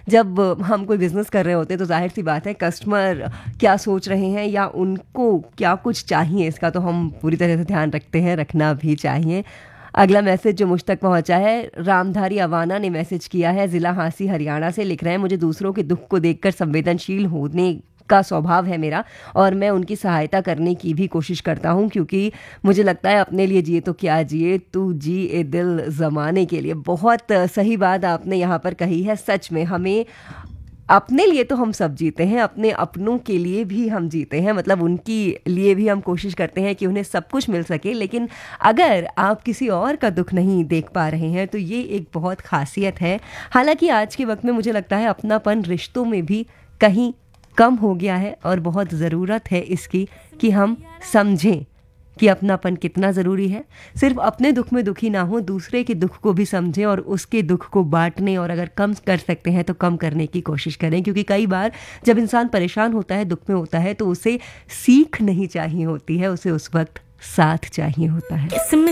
जब हम कोई बिजनेस कर रहे होते हैं तो जाहिर सी बात है कस्टमर क्या सोच रहे हैं या उनको क्या कुछ चाहिए, इसका तो हम पूरी तरह से ध्यान रखते हैं, रखना भी चाहिए। अगला मैसेज जो मुझ तक पहुंचा है, रामधारी अवाना ने मैसेज किया है, ज़िला हांसी हरियाणा से। लिख रहे हैं, मुझे दूसरों के दुख को देखकर संवेदनशील होने का स्वभाव है मेरा और मैं उनकी सहायता करने की भी कोशिश करता हूं, क्योंकि मुझे लगता है अपने लिए जिए तो क्या जिए, तू जी ए दिल ज़माने के लिए। बहुत सही बात आपने यहाँ पर कही है। सच में हमें अपने लिए तो हम सब जीते हैं, अपने अपनों के लिए भी हम जीते हैं, मतलब उनकी लिए भी हम कोशिश करते हैं कि उन्हें सब कुछ मिल सके। लेकिन अगर आप किसी और का दुख नहीं देख पा रहे हैं तो ये एक बहुत खासियत है। हालांकि आज के वक्त में मुझे लगता है अपनापन रिश्तों में भी कहीं कम हो गया है और बहुत ज़रूरत है इसकी कि हम समझें कि अपनापन कितना ज़रूरी है। सिर्फ अपने दुख में दुखी ना हो, दूसरे के दुख को भी समझें और उसके दुख को बांटने और अगर कम कर सकते हैं तो कम करने की कोशिश करें, क्योंकि कई बार जब इंसान परेशान होता है, दुख में होता है, तो उसे सीख नहीं चाहिए होती है, उसे उस वक्त साथ चाहिए होता है।